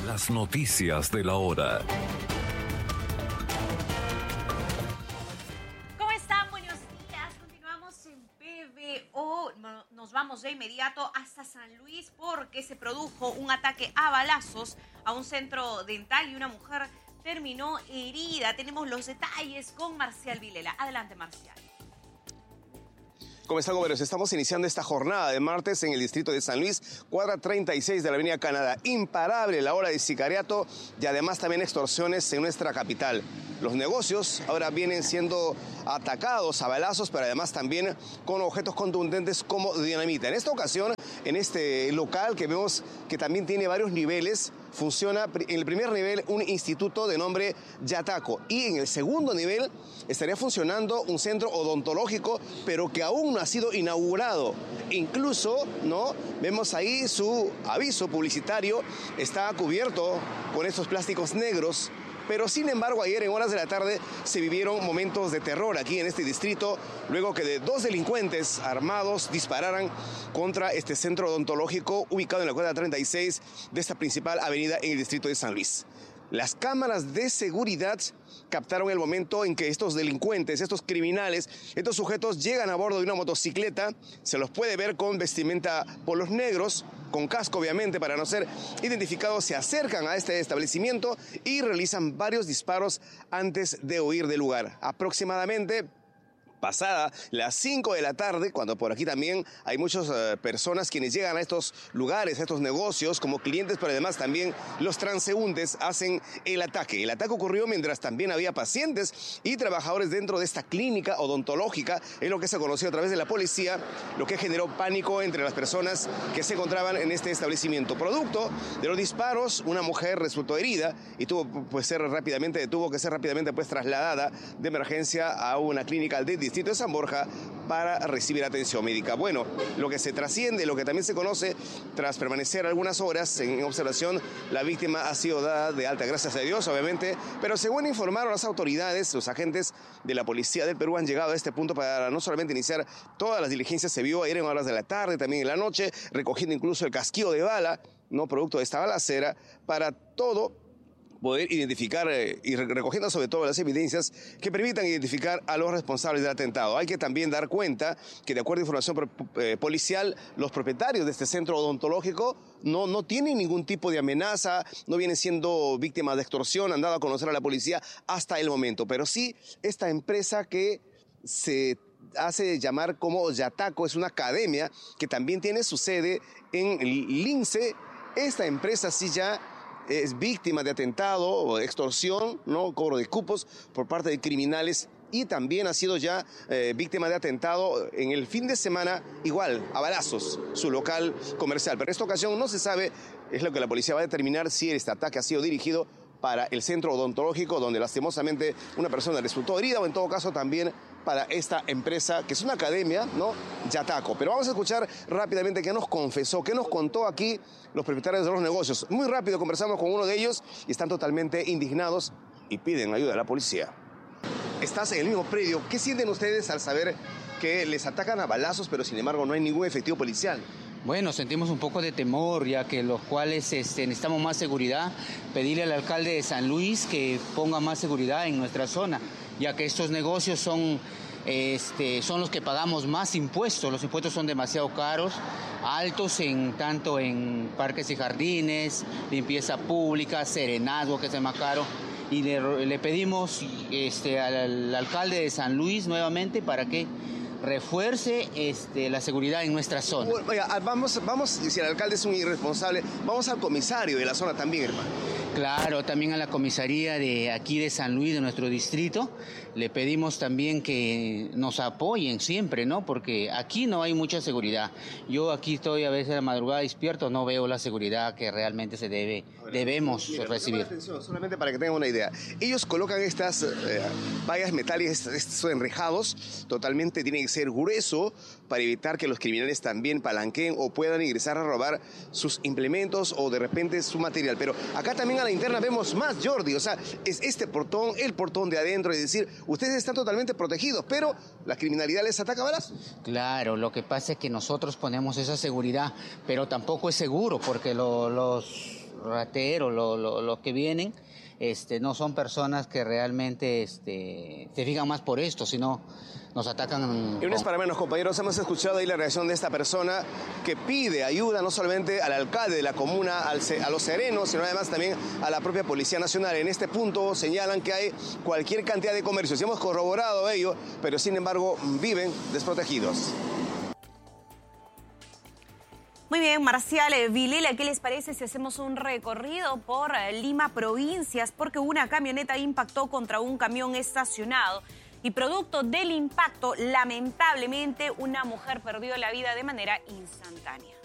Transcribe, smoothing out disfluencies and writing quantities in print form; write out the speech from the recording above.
Las noticias de la hora. ¿Cómo están? Buenos días. Continuamos en PBO. Nos vamos de inmediato hasta San Luis porque se produjo un ataque a balazos a un centro dental y una mujer terminó herida. Tenemos los detalles con Marcial Vilela. Adelante, Marcial. ¿Cómo están, compañeros? Estamos iniciando esta jornada de martes en el distrito de San Luis, cuadra 36 de la avenida Canadá. Imparable la ola de sicariato y además también extorsiones en nuestra capital. Los negocios ahora vienen siendo atacados a balazos, pero además también con objetos contundentes como dinamita. En esta ocasión, en este local que vemos que también tiene varios niveles, funciona en el primer nivel un instituto de nombre Yataco y en el segundo nivel estaría funcionando un centro odontológico, pero que aún no ha sido inaugurado. Incluso, ¿no? Vemos ahí su aviso publicitario, está cubierto con estos plásticos negros. Pero sin embargo, ayer en horas de la tarde se vivieron momentos de terror aquí en este distrito, luego que de dos delincuentes armados dispararan contra este centro odontológico ubicado en la cuadra 36 de esta principal avenida en el distrito de San Luis. Las cámaras de seguridad captaron el momento en que estos delincuentes, estos criminales, estos sujetos llegan a bordo de una motocicleta. Se los puede ver con vestimenta polos negros, con casco obviamente para no ser identificados. Se acercan a este establecimiento y realizan varios disparos antes de huir del lugar. Aproximadamente pasada las 5 de la tarde, cuando por aquí también hay muchas personas quienes llegan a estos lugares, a estos negocios como clientes, pero además también los transeúntes hacen el ataque. El ataque ocurrió mientras también había pacientes y trabajadores dentro de esta clínica odontológica, es lo que se conoció a través de la policía, lo que generó pánico entre las personas que se encontraban en este establecimiento. Producto de los disparos, una mujer resultó herida y tuvo que ser rápidamente trasladada de emergencia a una clínica del distrito de San Borja para recibir atención médica. Bueno, lo que se trasciende, lo que también se conoce, tras permanecer algunas horas en observación, la víctima ha sido dada de alta, gracias a Dios, obviamente, pero según informaron las autoridades, los agentes de la Policía del Perú han llegado a este punto para no solamente iniciar todas las diligencias. Se vio ayer en horas de la tarde, también en la noche, recogiendo incluso el casquillo de bala, no producto de esta balacera, para todo poder identificar y recogiendo sobre todo las evidencias que permitan identificar a los responsables del atentado. Hay que también dar cuenta que, de acuerdo a información policial, los propietarios de este centro odontológico no tienen ningún tipo de amenaza, no vienen siendo víctimas de extorsión, han dado a conocer a la policía hasta el momento. Pero sí, esta empresa que se hace llamar como Yataco es una academia que también tiene su sede en Lince. Esta empresa sí ya es víctima de atentado o extorsión, ¿no? Cobro de cupos por parte de criminales, y también ha sido ya víctima de atentado en el fin de semana, igual, a balazos, su local comercial. Pero en esta ocasión no se sabe, es lo que la policía va a determinar, si este ataque ha sido dirigido para el centro odontológico, donde lastimosamente una persona resultó herida, o en todo caso también para esta empresa, que es una academia, ¿no? Yataco. Pero vamos a escuchar rápidamente qué nos confesó, qué nos contó aquí los propietarios de los negocios. Muy rápido conversamos con uno de ellos y están totalmente indignados y piden ayuda a la policía. Estás en el mismo predio. ¿Qué sienten ustedes al saber que les atacan a balazos, pero sin embargo no hay ningún efectivo policial? Bueno, sentimos un poco de temor, ya que los cuales necesitamos más seguridad. Pedirle al alcalde de San Luis que ponga más seguridad en nuestra zona, ya que estos negocios son los que pagamos más impuestos. Los impuestos son demasiado caros, altos tanto en parques y jardines, limpieza pública, serenazgo, que es más caro. Y le pedimos al alcalde de San Luis nuevamente para que refuerce la seguridad en nuestra zona. Oiga, vamos, si el alcalde es un irresponsable, vamos al comisario de la zona también, hermano. Claro, también a la comisaría de aquí de San Luis, de nuestro distrito, le pedimos también que nos apoyen siempre, ¿no? Porque aquí no hay mucha seguridad. Yo aquí estoy a veces a la madrugada despierto, no veo la seguridad que realmente debemos recibir. Atención, solamente para que tengan una idea. Ellos colocan estas vallas metálicas, estos enrejados, totalmente tienen que ser grueso para evitar que los criminales también palanqueen o puedan ingresar a robar sus implementos o de repente su material. Pero acá también a la interna vemos más, Jordi, o sea, es este portón, el portón de adentro, es decir, ustedes están totalmente protegidos, pero la criminalidad les ataca a balazos. Claro, lo que pasa es que nosotros ponemos esa seguridad, pero tampoco es seguro porque los rateros, los que vienen, no son personas que realmente se fijan más por esto, sino nos atacan. Y no es para menos, compañeros, hemos escuchado ahí la reacción de esta persona que pide ayuda no solamente al alcalde de la comuna, a los serenos, sino además también a la propia Policía Nacional. En este punto señalan que hay cualquier cantidad de comercios. Hemos corroborado ello, pero sin embargo viven desprotegidos. Muy bien, Marcial, Vilela, ¿qué les parece si hacemos un recorrido por Lima Provincias? Porque una camioneta impactó contra un camión estacionado y producto del impacto, lamentablemente, una mujer perdió la vida de manera instantánea.